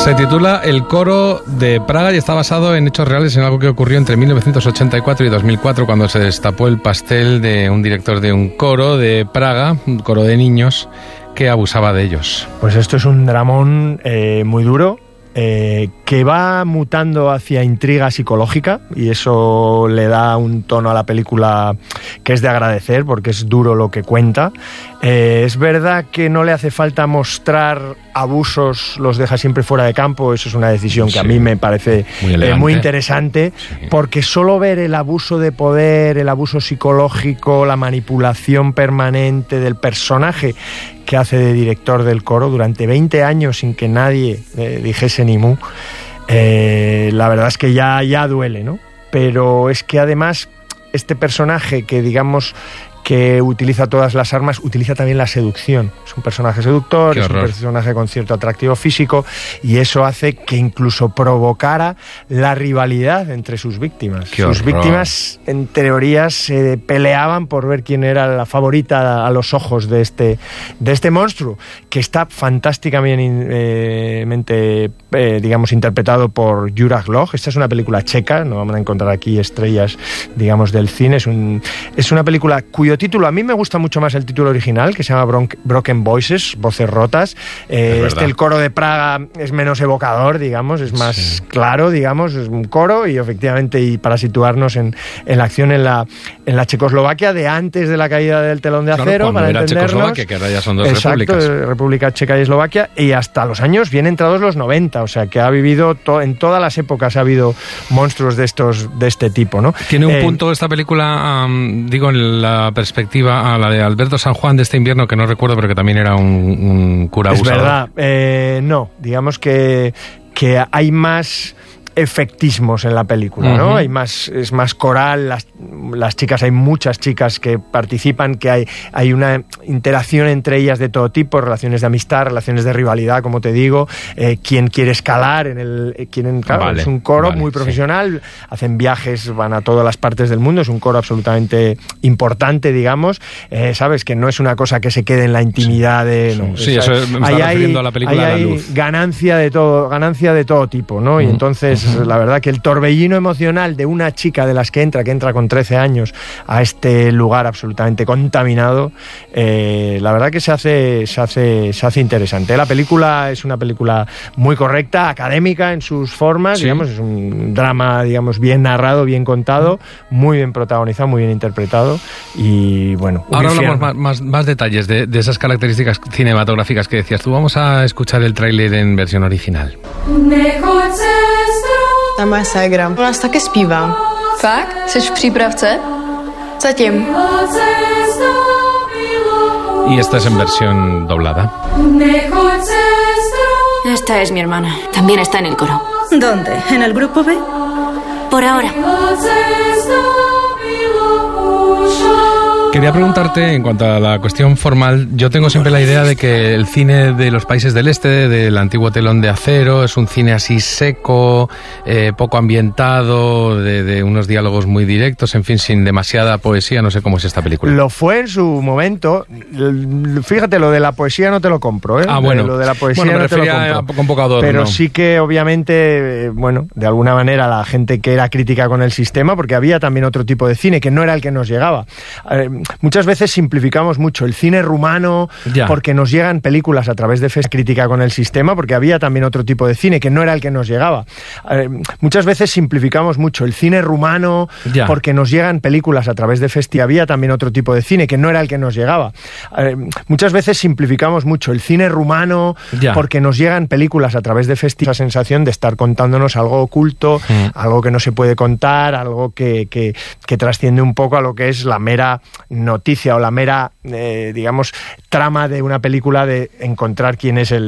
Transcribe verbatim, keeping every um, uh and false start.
Se titula El coro de Praga y está basado en hechos reales, en algo que ocurrió entre mil novecientos ochenta y cuatro y dos mil cuatro, cuando se destapó el pastel de un director de un coro de Praga, un coro de niños, que abusaba de ellos. Pues esto es un dramón eh, muy duro, eh, que va mutando hacia intriga psicológica, y eso le da un tono a la película que es de agradecer, porque es duro lo que cuenta. Eh, es verdad que no le hace falta mostrar abusos, los deja siempre fuera de campo. Eso es una decisión que sí, a mí me parece muy, eh, muy interesante, sí. Porque solo ver el abuso de poder, el abuso psicológico, la manipulación permanente del personaje que hace de director del coro durante veinte años sin que nadie eh, dijese ni mu, eh, la verdad es que ya, ya duele, ¿no? Pero es que además este personaje que digamos que utiliza todas las armas, utiliza también la seducción. Es un personaje seductor, es un personaje con cierto atractivo físico, y eso hace que incluso provocara la rivalidad entre sus víctimas. Qué sus horror. víctimas, en teoría, se peleaban por ver quién era la favorita a los ojos de este, de este monstruo, que está fantásticamente, eh, digamos, interpretado por Juraj Loh. Esta es una película checa, no vamos a encontrar aquí estrellas, digamos, del cine. Es, un, es una película cuyo título, a mí me gusta mucho más el título original, que se llama Bron- Broken Voices, Voces Rotas. Eh, este, el coro de Praga, es menos evocador, digamos, es más sí. claro, digamos, es un coro, y efectivamente, y para situarnos en, en la acción en la, en la Checoslovaquia de antes de la caída del telón de acero, claro, para era entendernos. Checoslovaquia, que ahora ya son dos Exacto, repúblicas. República Checa y Eslovaquia, y hasta los años bien entrados los noventa, o sea, que ha vivido, to- en todas las épocas ha habido monstruos de estos, de este tipo, ¿no? Tiene un eh, punto esta película, um, digo, en la perspectiva a la de Alberto San Juan de este invierno, que no recuerdo, pero que también era un, un cura abusador. Es verdad, eh, no, digamos que, que hay más efectismos en la película, ¿no? Uh-huh. Hay más, es más coral, las, las chicas, hay muchas chicas que participan, que hay, hay una interacción entre ellas de todo tipo, relaciones de amistad, relaciones de rivalidad, como te digo, eh, quien quiere escalar, en el, eh, quieren, claro, vale, es un coro vale, muy profesional, sí. Hacen viajes, van a todas las partes del mundo, es un coro absolutamente importante, digamos, eh, sabes, que no es una cosa que se quede en la intimidad de... No, sí, es, eso me está refiriendo a la película hay, La Luz. Hay ganancia de todo, ganancia de todo tipo, ¿no? Y uh-huh. entonces la verdad que el torbellino emocional de una chica de las que entra, que entra con trece años a este lugar absolutamente contaminado, eh, la verdad que se hace, se hace, se hace interesante. La película es una película muy correcta, académica en sus formas, sí. digamos, es un drama, digamos, bien narrado, bien contado, muy bien protagonizado, muy bien interpretado, y bueno. Ahora hablamos más, más, más detalles de, de esas características cinematográficas que decías tú. Vamos a escuchar el tráiler en versión original. Ta moje ségra. U nás taky zpívá. Fakt? Jseš v přípravce? Zatím. Y esta es en versión doblada. Esta es mi hermana. También está en el coro. ¿Dónde? ¿En el grupo B? Por ahora. Quería preguntarte, en cuanto a la cuestión formal, yo tengo siempre la idea de que el cine de los países del este, del antiguo telón de acero, es un cine así seco, eh, poco ambientado, de, de unos diálogos muy directos, en fin, sin demasiada poesía. No sé cómo es esta película. Lo fue en su momento. Fíjate, lo de la poesía no te lo compro, ¿eh? Ah, bueno. Lo de la poesía bueno, me no te lo refería compro. a un poco adorno. Pero sí que, obviamente, eh, bueno, de alguna manera la gente que era crítica con el sistema, porque había también otro tipo de cine que no era el que nos llegaba. Eh, Muchas veces simplificamos mucho el cine rumano, ya. porque nos llegan películas a través de fe crítica con el sistema, porque había también otro tipo de cine que no era el que nos llegaba. Eh, muchas veces simplificamos mucho el cine rumano, ya. porque nos llegan películas a través de festivales. Había también otro tipo de cine que no era el que nos llegaba. Eh, muchas veces simplificamos mucho el cine rumano, ya. porque nos llegan películas a través de festivales. Esa sensación de estar contándonos algo oculto, mm. algo que no se puede contar, algo que, que, que trasciende un poco a lo que es la mera noticia o la mera, eh, digamos, trama de una película de encontrar quién es el